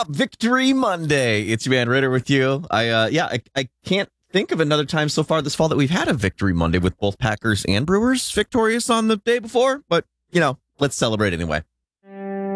Victory Monday. It's your man Ritter with you. I can't think of another time so far this fall that we've had a Victory Monday with both Packers and Brewers victorious on the day before, but let's celebrate anyway.